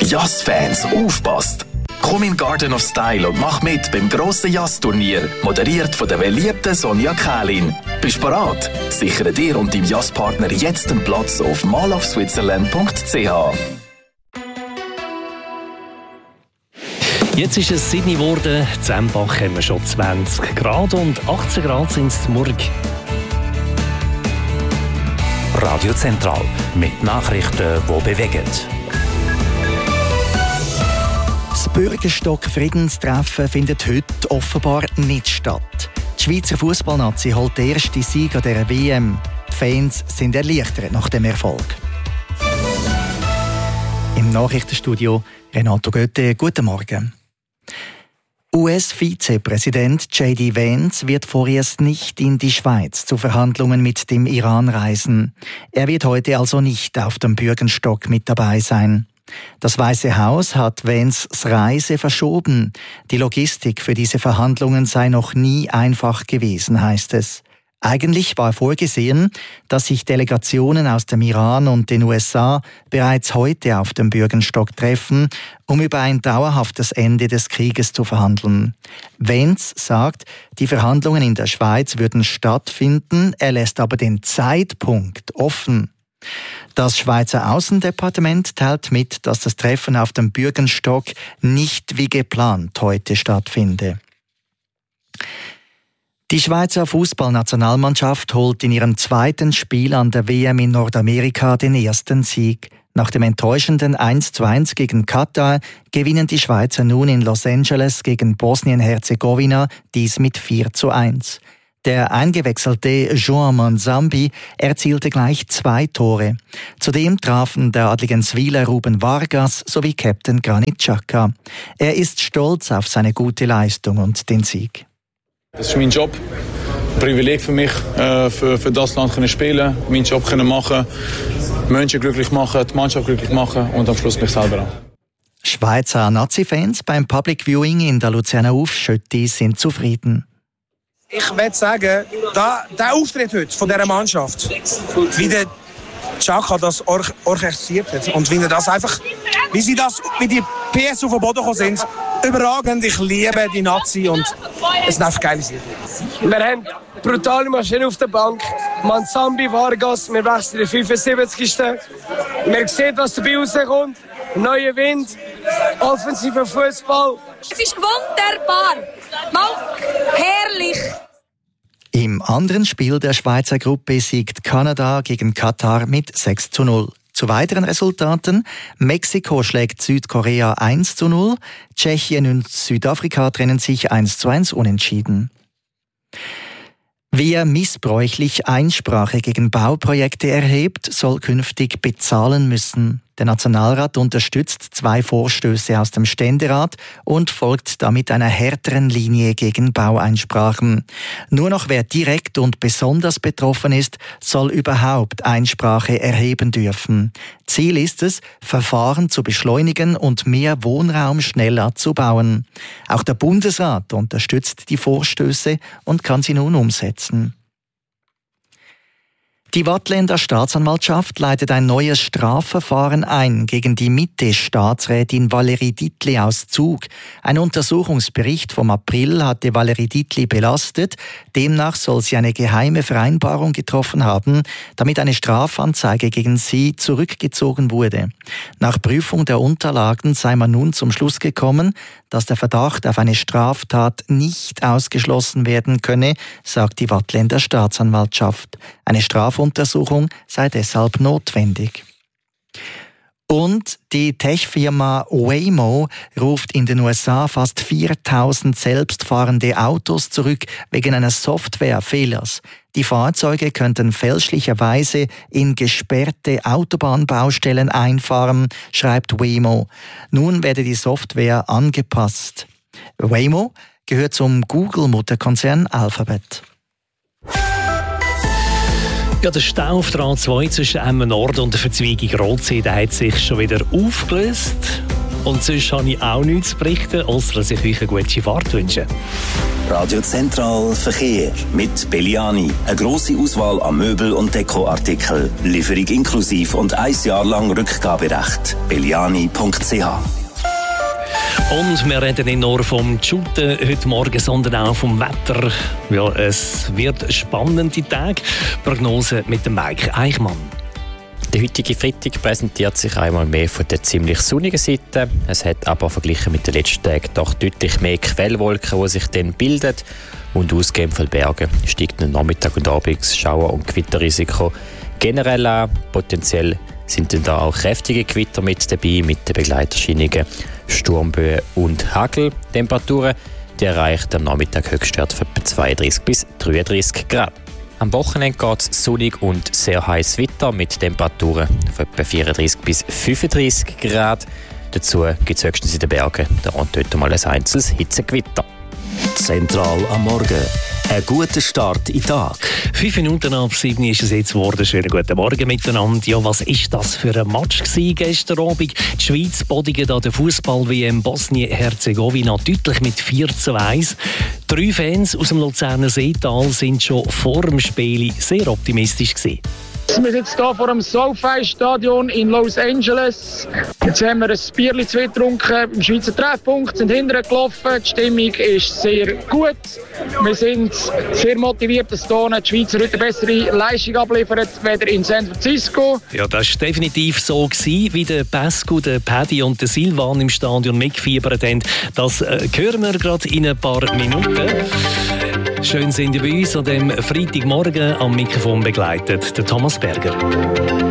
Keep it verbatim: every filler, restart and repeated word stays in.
Jazz-Fans, aufpasst! Komm in Garden of Style und mach mit beim grossen Jazz-Turnier, moderiert von der beliebten Sonja Kählin. Bist bereit? Sichere dir und deinem Jazzpartner jetzt einen Platz auf mall of switzerland punkt c h. Jetzt ist es Sydney geworden. In Zembach haben wir schon zwanzig Grad und achtzehn Grad sind es morgen. Radio Zentral mit Nachrichten, die bewegen. Das Bürgerstock-Friedenstreffen findet heute offenbar nicht statt. Die Schweizer Fußballnazi holt den ersten Sieg an dieser W M. Die Fans sind erleichtert nach dem Erfolg. Im Nachrichtenstudio Renato Götte, guten Morgen. U S-Vizepräsident J D Vance wird vorerst nicht in die Schweiz zu Verhandlungen mit dem Iran reisen. Er wird heute also nicht auf dem Bürgerstock mit dabei sein. Das Weiße Haus hat Vances Reise verschoben. Die Logistik für diese Verhandlungen sei noch nie einfach gewesen, heißt es. Eigentlich war vorgesehen, dass sich Delegationen aus dem Iran und den U S A bereits heute auf dem Bürgerstock treffen, um über ein dauerhaftes Ende des Krieges zu verhandeln. Vance sagt, die Verhandlungen in der Schweiz würden stattfinden, er lässt aber den Zeitpunkt offen. Das Schweizer Aussendepartement teilt mit, dass das Treffen auf dem Bürgerstock nicht wie geplant heute stattfinde. Die Schweizer Fußballnationalmannschaft holt in ihrem zweiten Spiel an der W M in Nordamerika den ersten Sieg. Nach dem enttäuschenden eins zu eins gegen Katar gewinnen die Schweizer nun in Los Angeles gegen Bosnien-Herzegowina dies mit vier zu eins. Der eingewechselte João Manzambi erzielte gleich zwei Tore. Zudem trafen der Adligenswiler Ruben Vargas sowie Captain Granit Xhaka. Er ist stolz auf seine gute Leistung und den Sieg. Das ist mein Job, ein Privileg für mich, äh, für, für das Land können spielen, meinen Job können machen, Menschen glücklich machen, die Mannschaft glücklich machen und am Schluss mich selber auch. Schweizer Nazi-Fans beim Public Viewing in der Luzerner Aufschütte sind zufrieden. Ich würde sagen, da, der Auftritt heute von dieser Mannschaft, wie der Xhaka das or- orchestriert hat und wie, er das einfach, wie sie das mit den P S auf den Boden gekommen sind, überragend. Ich liebe die Nazi und es sind einfach geile Siege. Wir haben brutale Maschinen auf der Bank. Manzambi, Vargas, wir wechseln den fünfundsiebzigsten Wir sehen, was dabei rauskommt. Neuer Wind, offensiver Fußball. Es ist wunderbar. Mal herrlich. Im anderen Spiel der Schweizer Gruppe siegt Kanada gegen Katar mit sechs zu null. Zu weiteren Resultaten: Mexiko schlägt Südkorea eins zu null, Tschechien und Südafrika trennen sich eins zu eins unentschieden. Wer missbräuchlich Einsprache gegen Bauprojekte erhebt, soll künftig bezahlen müssen. Der Nationalrat unterstützt zwei Vorstöße aus dem Ständerat und folgt damit einer härteren Linie gegen Baueinsprachen. Nur noch wer direkt und besonders betroffen ist, soll überhaupt Einsprache erheben dürfen. Ziel ist es, Verfahren zu beschleunigen und mehr Wohnraum schneller zu bauen. Auch der Bundesrat unterstützt die Vorstöße und kann sie nun umsetzen. Die Waadtländer Staatsanwaltschaft leitet ein neues Strafverfahren ein gegen die Mitte-Staatsrätin Valerie Dietli aus Zug. Ein Untersuchungsbericht vom April hatte Valerie Dietli belastet. Demnach soll sie eine geheime Vereinbarung getroffen haben, damit eine Strafanzeige gegen sie zurückgezogen wurde. Nach Prüfung der Unterlagen sei man nun zum Schluss gekommen, dass der Verdacht auf eine Straftat nicht ausgeschlossen werden könne, sagt die Waadtländer Staatsanwaltschaft. Eine Strafuntersuchung sei deshalb notwendig. Und die Tech-Firma Waymo ruft in den U S A fast viertausend selbstfahrende Autos zurück wegen eines Softwarefehlers. Die Fahrzeuge könnten fälschlicherweise in gesperrte Autobahnbaustellen einfahren, schreibt Waymo. Nun werde die Software angepasst. Waymo gehört zum Google-Mutterkonzern Alphabet. Ja, der Stau auf der A zwei zwischen Emmen Nord und der Verzweigung Rotsee, der hat sich schon wieder aufgelöst. Und sonst habe ich auch nichts zu berichten, ausser dass ich euch eine gute Fahrt wünsche. Radio Zentral Verkehr mit Belliani. Eine grosse Auswahl an Möbel- und Dekoartikeln. Lieferung inklusiv und ein Jahr lang Rückgaberecht. belliani punkt c h. Und wir reden nicht nur vom Shooten heute Morgen, sondern auch vom Wetter. Ja, es wird spannende Tage. Prognose mit dem Mike Eichmann. Der heutige Freitag präsentiert sich einmal mehr von der ziemlich sonnigen Seite. Es hat aber verglichen mit den letzten Tagen doch deutlich mehr Quellwolken, die sich dann bilden. Und ausgehend von Bergen steigt am Nachmittag und Abend Schauer- und Gewitterrisiko generell an. Potenziell sind dann da auch kräftige Gewitter mit dabei, mit den Begleiterscheinungen Sturmböen und Hagel. Temperaturen die erreicht am Nachmittag Höchstwert von etwa zweiunddreißig bis dreiunddreißig Grad. Am Wochenende geht es sonnig und sehr heiß weiter mit Temperaturen von etwa vierunddreißig bis fünfunddreißig Grad. Dazu gibt es höchstens in den Bergen da und dort mal ein einzelnes Hitzegewitter. Zentral am Morgen. Ein guter Start in den Tag. Fünf Minuten ab sieben ist es jetzt geworden. Schönen guten Morgen miteinander. Ja, was ist das für ein Match gewesen gestern Abend? Die Schweiz bodigt an der Fußball-W M Bosnien-Herzegowina deutlich mit vier zu eins. Drei Fans aus dem Luzerner Seetal sind schon vor dem Spiel sehr optimistisch gewesen. Wir sind jetzt hier vor dem SoFi-Stadion in Los Angeles. Jetzt haben wir ein Bierchen zu getrunken im Schweizer Treffpunkt, sind hinterher gelaufen. Die Stimmung ist sehr gut. Wir sind sehr motiviert, dass hier die Schweizer heute eine bessere Leistung abliefern als in San Francisco. Ja, das war definitiv so gewesen, wie der Pascu, der Paddy und der Silvan im Stadion mitgefiebert haben. Das äh, hören wir gerade in ein paar Minuten. Schön sind Sie bei uns an dem Freitagmorgen am Mikrofon begleitet, der Thomas Berger.